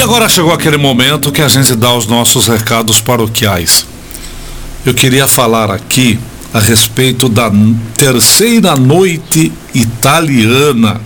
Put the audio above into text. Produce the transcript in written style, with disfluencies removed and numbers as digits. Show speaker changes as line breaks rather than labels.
agora chegou aquele momento que a gente dá os nossos recados paroquiais. Eu queria falar aqui a respeito da terceira noite italiana